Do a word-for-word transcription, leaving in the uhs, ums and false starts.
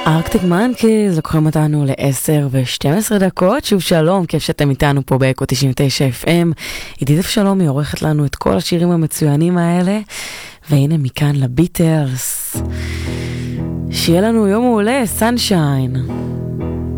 ארקטיק מנקיז לוקחים אותנו ל-עשר ו-שתים עשרה דקות. שוב שלום, כיף שאתם איתנו פה באקו תשעים ותשע אף אם. עידית אבשלום היא עורכת לנו את כל השירים המצוינים האלה, והנה מכאן לביטלס. שיהיה לנו יום מעולה, סנשיין.